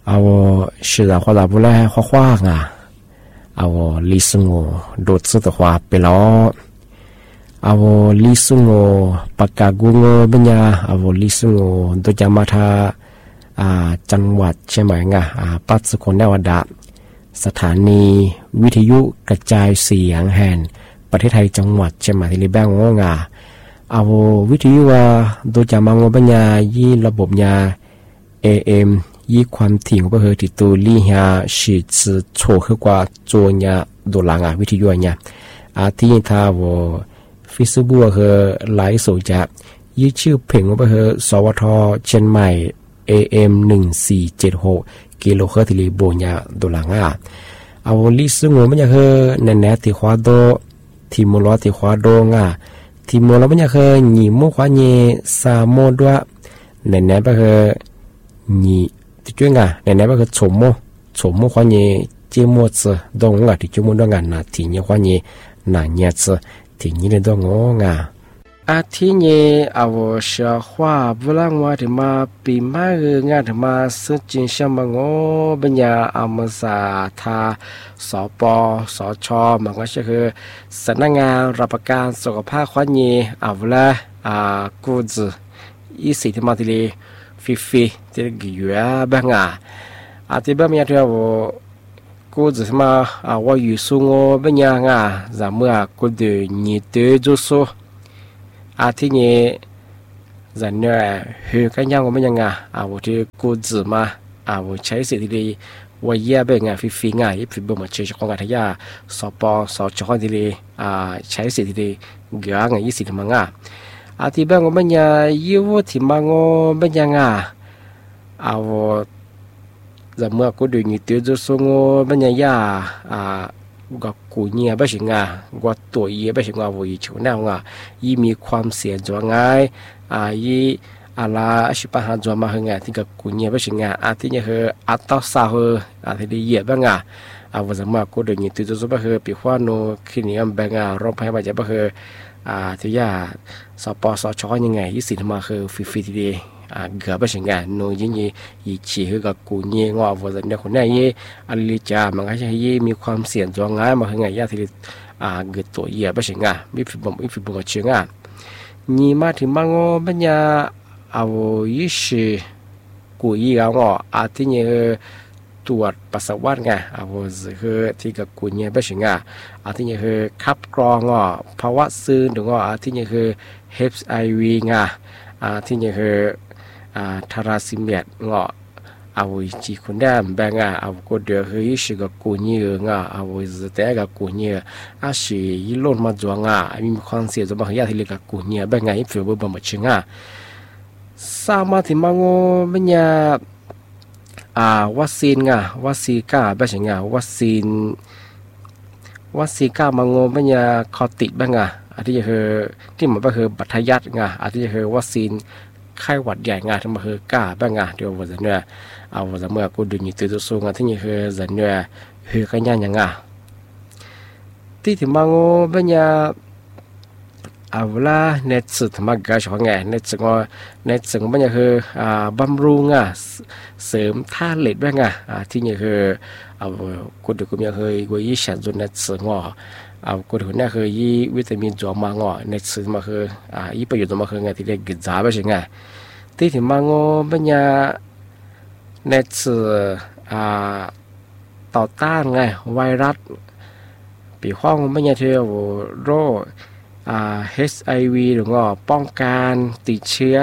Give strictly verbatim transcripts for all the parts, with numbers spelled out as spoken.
เอา是的话啦不来画画啊เอาลิสงโดดสุดหัวไปแล้วเอาลิสงปากกากุงบัญญาเอาลิสงโดยจะมาทาอ่าจังหวัดใช่ไหมงะอ่าปัจจุบันนวดะสถานีวิทยุกระจายเสียงแห่งประเทศไทยจังหวัดใช่ไหมที่เรียกว่างะเอาวิทยุว่าโดยจะมางบัญญายี่ระบบยา เอ เอ็มยี่ความถี่ของเฮอติตูลี่ฮาสิจะโชว์ขึ้นกว่าโจญาโดลังอ่ะวิทยุเนี่ยอาทิตย์ท่าวฟิสบัวเฮอไลฟ์สดจากยี่ชื่อเพลงของเฮอสวทเชียงใหม่ เอ เอ็ม หนึ่งสี่เจ็ดหกกิโลเฮิรตซ์ที่โบญาโดลังอ่ะเอาลิสงมันจะเฮอแน่ๆที่ขวาโดที่มูลที่ขวาโดงอ่ะที่มูลมันจะเฮอหนีมุขวาเยซาโมด้วยแน่ๆไปเฮอหนีที่จุ้งอ่ะในนั้นก็ชมโมชมโมความเย่เจ้าโมซดงอ่ะที่จุ้งมันดงอ่ะนะที่เนี่ยความเย่น่ะเนี่ยซที่นี่เลยดงอ่ะอาทิตย์เนี่ยเอาเชื่อว่าเวลาว่าที่มาปีใหม่เรื่องที่มาซึ่งจริงช่างมังโง่ปัญญาอามาสาธาสปสชมันก็คือสำนักงานรับประกันสุขภาพความเย่เอาเวลาอ่ากูจะอีสิ่งที่มาที่เลยฟิฟิที่อยู่บ้างอ่ะอาทิตย์บ้างมีอะไรว่ากูจะมาอ่าว่าอยู่สูงบ้างยังอ่ะจะเมื่อกูเดินยี่เตอจุโซอาทิตย์นี้จะเนี่ยเฮกันยังว่าบ้างยังอ่ะอ่าว่าที่กูจะมาอ่าว่าใช้สิ่งที่ว่าเยี่ยบ้างอ่ะฟิฟิง่ะยี่ฟิบมาเชื่อของกันที่ยาสปอสชคนที่อ่าใช้สิ่งที่เกี่ยงอ่ะยี่สิบมั้งอ่ะอาทิตย์บ้างว่าบัญญัติยี่วัวที่มังว่าบัญญัติอ่ะเอาจะเมื่อกูดูนี่ตัวจะส่งบัญญัติอ่ะอ่าก็กูเนี่ยไม่ใช่ง่ะก็ตัวยี่ไม่ใช่ง่ะว่ายี่ชูแนวง่ะยี่มีความเสียจัวง่ายอ่ายี่อะไรสิปัญหาจัวมาหึงอ่ะที่ก็กูเนี่ยไม่ใช่ง่ะอาทิตย์เนี่ยคืออัตตาสาวอาทิตย์นี้เยอะบ้างอ่ะเอาว่าจะเมื่อกูดูนี่ตัวจะส่งไปคือปีขวาโนคลินิกบ้างอ่ะโรงพยาบาลจะไปคืออ่าที่ยาสปสชยังไงยี่สิบมาคือฟิฟิทีเดอ่าเกือบไปถึงงานโน้ยยี่ยี่ชีคือกับกูเนี่ยงอว่าจะเนี่ยคนนี้ยี่อันลิจามันก็จะยี่มีความเสี่ยงจัวง่ายมาคือไงยาที่อ่าเกิดตัวเยี่ยไปถึงงานไม่ฟิบไม่ฟิบก็เชื่องานยี่มาถึงมังอปัญญาเอายี่สิกูยี่เอางออาทิตย์เนี่ยตรวจปัสสาวะไงเอาคือที่กับกูเนี่ยไปถึงงานอาทิตย์เนี่ยคือคับกรองอ่ะภาวะซึมถึงว่าอาทิตย์เนี่ยคือ เอช ไอ วี ไงอาทิตย์เนี่ยคืออ่าทาราซิเมียดงอเอาจีคนได้แบ่งอ่ะเอาก็เดือดคือยี่สิบกับกูเนี่ยงอ่ะเอาจะแต่กับกูเนี่ยอาศัยยี่ล้นมาจวงอ่ะมีความเสี่ยงจะมาขยะที่เล็กกับกูเนี่ยแบ่งไงยี่ฟิวบ่มาชิงอ่ะสามาที่มังโง่ไม่ยาอ่าวัคซีนอ่ะวัคซีนก้าแบบไหนอ่ะวัคซีนวัคซีนก้ามังโง่ไม่ยาคอติดบ้างอ่ะอันที่คือที่มันก็คือบัตรยัดไงอันที่คือวัคซีนไข้หวัดใหญ่ไงที่มันคือกล้าบ้างไงเดี๋ยววันนี้เอาวันเมื่อกูดูนี่ตัวสูงที่นี่คือวันนี้คือกันยังยังไงที่ถึงมังโง่เป็นยาเอาละเน็ตสุดมากก็ชอบไงเน็ตสุดก็เน็ตสุดเป็นยาคืออ่าบำรุงอ่ะเสริมท่าเหล็กบ้างไงอ่าที่นี่คือเอากูดูกูมีคือกูยี่สิบจุดเน็ตสุดงอเอากูดูเนี่ยคือยี่วิตามินจอมางอในสื่อมาคืออ่ายี่ประโยชน์มาคือไงที่เรียกกิจจ้าไปใช่ไงที่ถึงมางอปัญญาในสื่ออ่าต่อต้านไงไวรัสปีข้องปัญญาเที่ยวโรคอ่า เอช ไอ วี หรือว่าป้องกันติดเชื้อ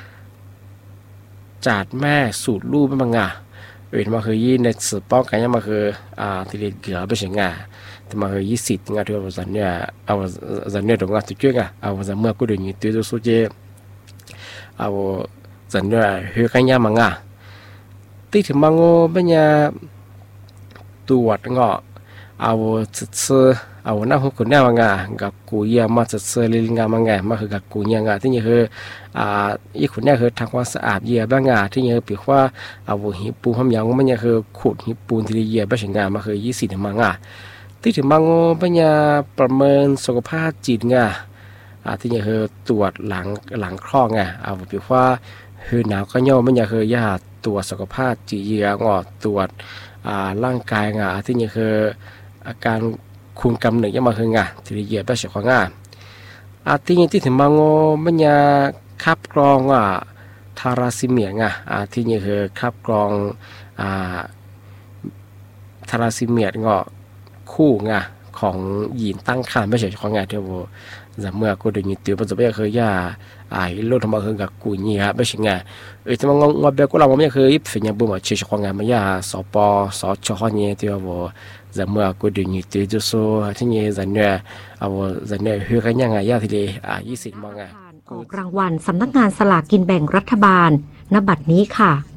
จากแม่สูดลูกไม่บางอ่ะเอ็นมาคือยี่ในสื่อป้องกันยังมาคืออ่าที่เรียกเกลือไปใช่ไงแต่มาคือยี่สิบงานที่เราจะเนี่ยเอาจะเนี่ยตรงนั้นตัวเจ้าอ่ะเอาจะเมื่อกูเดินยี่ตัวสุดเจเอาจะเนี่ยเฮือกันยามังอ่ะที่ถึงมังโง่เป็นยาตรวจงอเอาจะเชื่อเอาหน้าหุคนหน้ามังอ่ะกับกูเยี่ยมมาจะเชื่อลิงงามังไงมาคือกับกูเยี่ยงอ่ะที่นี่คืออ่าอีคนนี้คือทำความสะอาดเยี่ยบ้างอ่ะที่นี่คือปีว่าเอาหิปูห้ามยังมันเนี่ยคือขุดหิปูที่เยี่ยบ้างงานมาคือยี่สิบมังอ่ะที่ถึงมังโง่ปัญญาประเมินสุขภาพจิตไงอ่าที่นี่คือตรวจหลังหลังคลอดไงเอาปีว่าคือหนาวก็ย่อมันเนี่ยคือยาตตรวจสุขภาพจีเยียงอตรวจอ่าร่างกายงาที่นี่คืออาการคุมกำเนิดยังมาคืองาที่เหยียบได้เฉพาะงาอาที่นี่ที่ถึงมางอมันยาคับกรองอ่ะทาราซิเมียงอ่ะอาที่นี่คือคับกรองอ่าทาราซิเมียงอคู่งาของหญิงตั้งครรภ์ไม่ใช่ของงานเดียวจะเมื่อกูดูนี่ตัวปัจจุบันคือยาไอ้โลดทำมาคือกับกูนี่ครับไม่ใช่ไงเออแต่มันงอเบลก็เราไม่เคยเป็นยังบุ๋มเชื่อของงานมันยาสปอสชอนี่ตัวว่าจะเมื่อกูดูนี่ตัวจะสู้ที่นี่จะเนี่ยเอาจะเนี่ยคือกันยังไงยาทีเดียอ่ายี่สิบมองไงออกรางวัลสำนักงานสลากกินแบ่งรัฐบาลณบัดนี้ค่ะ